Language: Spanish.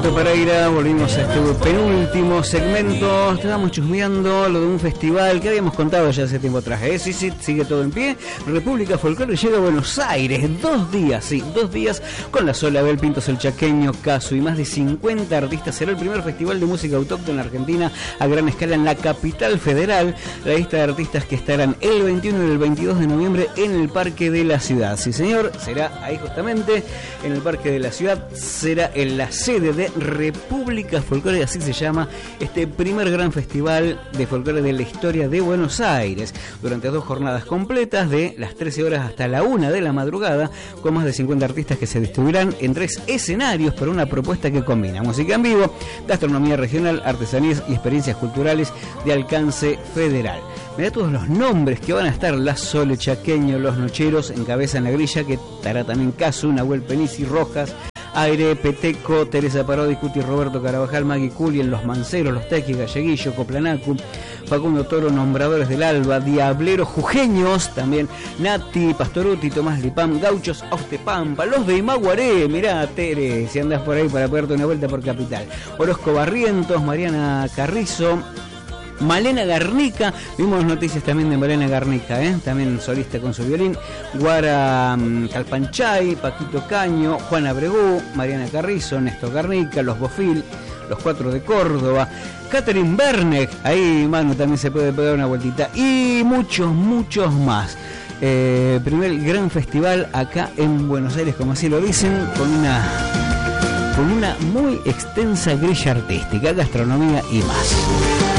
Ernesto Pereira, volvimos a este penúltimo segmento. Estábamos chusmeando lo de un festival que habíamos contado ya hace tiempo atrás. Sí, sigue todo en pie. República Folclore llega a Buenos Aires, 2 días, 2 días, con la Sola, Abel Pintos, el Chaqueño, Casu y más de 50 artistas. Será el primer festival de música autóctona argentina a gran escala en la capital federal. La lista de artistas que estarán el 21 y el 22 de noviembre en el Parque de la Ciudad. Sí, señor, será ahí justamente, en el Parque de la Ciudad. Será en la sede de República Folclore, así se llama este primer gran festival de folclore de la historia de Buenos Aires, durante 2 jornadas completas de las 13 horas hasta la 1 de la madrugada, con más de 50 artistas que se distribuirán en 3 escenarios para una propuesta que combina música en vivo, gastronomía regional, artesanías y experiencias culturales de alcance federal. Mirá todos los nombres que van a estar: La Sole, Chaqueño, Los Nocheros, encabezan la grilla, que estará también Casu, Nahuel Penisi, Rojas, Aire, Peteco, Teresa Parodi, Cuti, Roberto Carabajal, Magui Culien, Los Manceros, Los Tequis, Galleguillo, Coplanacu, Facundo Toro, Nombradores del Alba, Diableros, Jujeños, también Nati, Pastoruti, Tomás Lipam, Gauchos, Austepampa, Los de Imaguaré, mirá Tere, si andás por ahí para pegarte una vuelta por Capital, Orozco Barrientos, Mariana Carrizo, Malena Garnica, vimos noticias también de Malena Garnica, también solista con su violín, Guara Calpanchay, Paquito Caño, Juan Abregú, Mariana Carrizo, Néstor Garnica, Los Bofil, Los 4 de Córdoba, Catherine Berneck, ahí Manu también se puede pegar una vueltita, y muchos más. Primer gran festival acá en Buenos Aires, como así lo dicen, con una muy extensa grilla artística, gastronomía y más.